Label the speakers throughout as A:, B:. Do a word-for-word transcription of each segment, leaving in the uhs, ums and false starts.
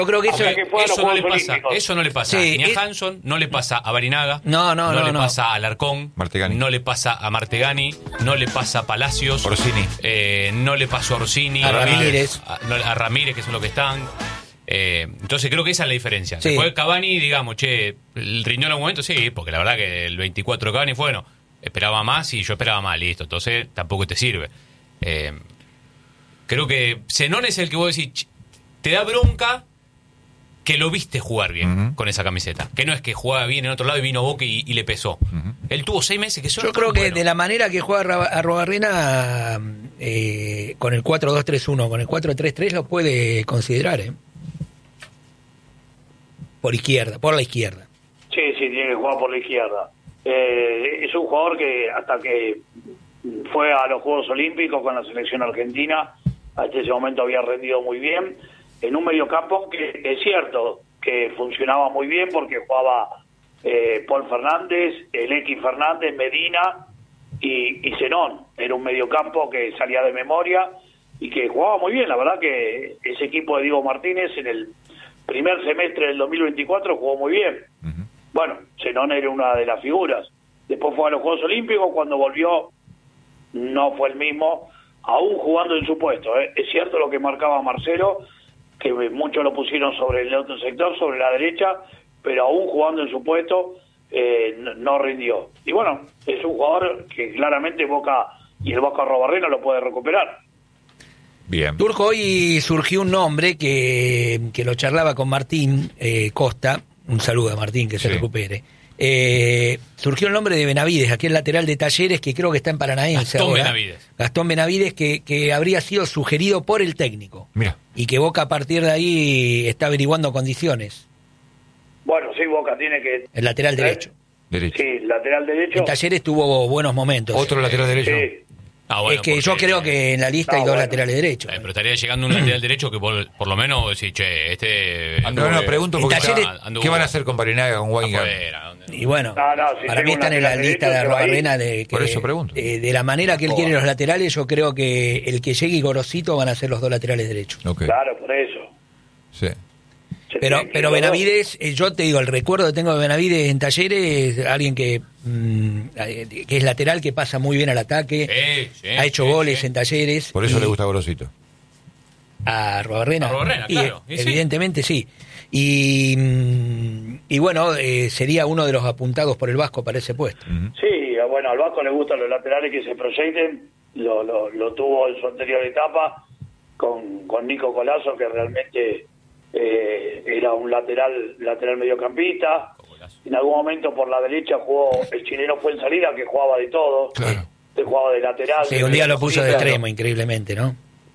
A: Yo creo que eso,
B: que
C: eso, no le pasa, eso no le pasa
A: sí,
C: ni a
A: es...
C: Hanson, no le pasa a Barinaga,
A: no, no,
C: no,
A: no
C: le
A: no.
C: pasa a Alarcón,
D: Martegani.
C: no le pasa a Martegani, no le pasa a Palacios,
D: Orsini.
C: Eh, no le pasó a Orsini,
A: a Ramírez,
C: a, no, a Ramírez, que son los que están. Eh, entonces creo que esa es la diferencia.
A: Sí.
C: Después Cavani, digamos, che, rindió en algún momento, sí, porque la verdad que el veinticuatro de Cavani fue, bueno, esperaba más y yo esperaba más, listo, entonces tampoco te sirve. Eh, creo que Zenón es el que vos decís, te da bronca que lo viste jugar bien uh-huh. con esa camiseta. Que no es que jugaba bien en otro lado y vino Boca y, y le pesó. Uh-huh. Él tuvo seis meses que son
A: Yo creo que
C: bueno.
A: de la manera que juega Arruabarrena eh, con el cuatro dos tres uno, con el cuatro tres tres lo puede considerar, ¿eh? Por izquierda, por la izquierda.
B: Sí, sí, tiene que jugar por la izquierda. Eh, es un jugador que hasta que fue a los Juegos Olímpicos con la selección argentina, hasta ese momento había rendido muy bien. En un mediocampo que es cierto que funcionaba muy bien porque jugaba eh, Paul Fernández, el X Fernández, Medina y, y Zenón. Era un mediocampo que salía de memoria y que jugaba muy bien. La verdad que ese equipo de Diego Martínez en el primer semestre del dos mil veinticuatro jugó muy bien. Uh-huh. Bueno, Zenón era una de las figuras. Después fue a los Juegos Olímpicos, cuando volvió no fue el mismo, aún jugando en su puesto. ¿eh? Es cierto lo que marcaba Marcelo, que muchos lo pusieron sobre el otro sector, sobre la derecha, pero aún jugando en su puesto eh, no, no rindió. Y bueno, es un jugador que claramente Boca y el Vasco Arruabarrena lo puede recuperar.
D: Bien.
A: Turco, hoy surgió un nombre que, que lo charlaba con Martín eh, Costa, un saludo a Martín, que se sí. recupere. Eh, surgió el nombre de Benavides, aquel lateral de Talleres que creo que está en Paranaense
C: Gastón
A: ahora.
C: Benavides.
A: Gastón Benavides, que, que habría sido sugerido por el técnico.
D: Mira.
A: Y que Boca a partir de ahí está averiguando condiciones.
B: Bueno, sí, Boca tiene que...
A: El lateral
B: ¿Eh?
A: derecho.
D: derecho.
B: Sí, lateral derecho.
A: En Talleres tuvo buenos momentos.
D: Otro eh, lateral derecho.
B: Sí.
C: Ah, bueno,
A: es que yo creo que en la lista no, hay dos bueno. laterales derechos.
C: Eh, pero estaría llegando un lateral derecho que por, por lo menos decir, che, este...
D: No, no, pregunto porque
A: Talleres,
D: ¿qué van a hacer con Barinaga, con Weingart?
A: Y bueno,
B: no, no, si
A: para mí están en la lista de Arruabarrena de que,
D: por eso pregunto.
A: Eh, de la manera que él oh. quiere los laterales, yo creo que el que llegue y Gorosito van a ser los dos laterales derechos.
D: Okay.
B: Claro, por eso.
D: Sí.
A: Pero, pero Benavides, eh, yo te digo, el recuerdo que tengo de Benavides en Talleres, es alguien que, mmm, que es lateral, que pasa muy bien al ataque,
C: sí, sí,
A: ha hecho
C: sí,
A: goles
C: sí.
A: en Talleres.
D: Por eso
A: y,
D: le gusta Gorosito.
A: A Arruabarrena.
C: Arruabarrena, claro.
A: Y, evidentemente sí. Y, y bueno, eh, sería uno de los apuntados por el Vasco para ese puesto.
D: Uh-huh.
B: Sí, bueno, al Vasco le gustan los laterales que se proyecten, lo, lo, lo tuvo en su anterior etapa con, con Nico Colazo, que realmente eh, era un lateral lateral mediocampista. En algún momento por la derecha jugó, el chileno fue en salida, que jugaba de todo.
D: Claro.
B: Se jugaba de lateral.
A: Sí, un día lo puso de extremo, increíblemente, ¿no?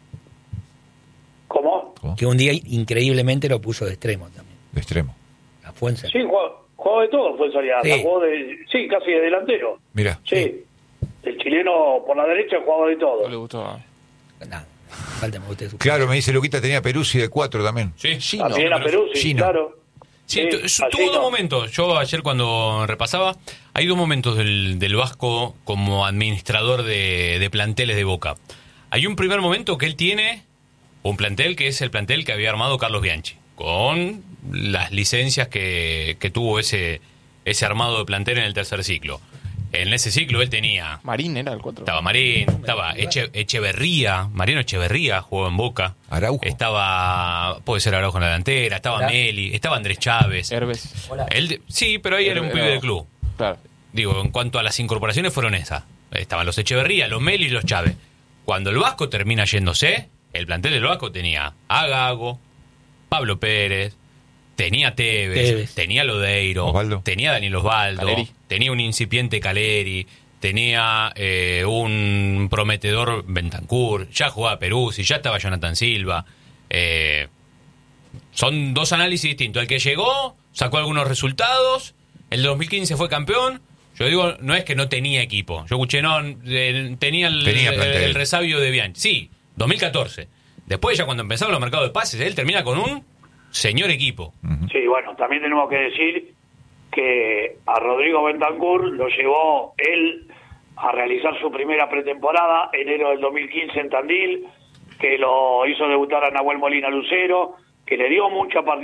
B: ¿Cómo?
D: ¿Cómo?
A: Que un día increíblemente lo puso de extremo también.
D: De extremo.
A: A Fuenza.
B: Sí, jugó, jugó de todo, fue en salida.
A: Sí.
B: Jugó de, sí, casi de delantero.
D: Mira.
B: Sí. sí. El chileno por la derecha jugaba de todo.
E: No le gustó.
A: No, falta me guste su
D: Claro, me dice Luquita, tenía Peruzzi de cuatro también.
C: Sí,
B: sí. También a Peruzzi,
D: Gino.
B: claro.
C: Sí,
B: Sí,
C: tu, tuvo
B: no.
C: dos momentos. Yo ayer cuando repasaba, hay dos momentos del, del Vasco como administrador de, de planteles de Boca. Hay un primer momento que él tiene un plantel que es el plantel que había armado Carlos Bianchi, con las licencias que, que tuvo ese, ese armado de plantel en el tercer ciclo. En ese ciclo él tenía...
E: Marín era el cuatro.
C: Estaba Marín, estaba Eche, Echeverría, Mariano Echeverría jugó en Boca.
D: Araujo.
C: Estaba, puede ser Araujo en la delantera, estaba
A: Hola.
C: Meli, estaba Andrés Chávez.
E: Herbes.
A: Hola.
C: Él, sí, pero ahí era un
E: Herbe-
C: pibe
E: no.
C: del club.
E: Claro.
C: Digo, en cuanto a las incorporaciones fueron esas. Estaban los Echeverría, los Meli y los Chávez. Cuando el Vasco termina yéndose, el plantel del Vasco tenía a Gago, Pablo Pérez, tenía Tevez,
A: Tevez.
C: tenía Lodeiro,
D: Osvaldo.
C: tenía Daniel Osvaldo,
E: Caleri.
C: tenía un incipiente Caleri, tenía eh, un prometedor Bentancur, ya jugaba Peruzzi, ya estaba Jonathan Silva. Eh, son dos análisis distintos. El que llegó, sacó algunos resultados, el de dos mil quince fue campeón. Yo digo, no es que no tenía equipo. Yo escuché, no, eh, tenía, el,
D: Tenía
C: el,
D: plantel.
C: el resabio de Bianchi. Sí, dos mil catorce. Después, ya cuando empezaron los mercados de pases, él termina con un señor equipo.
D: Uh-huh.
B: Sí, bueno, también tenemos que decir que a Rodrigo Bentancur lo llevó él a realizar su primera pretemporada, enero del dos mil quince en Tandil, que lo hizo debutar a Nahuel Molina Lucero, que le dio mucha participación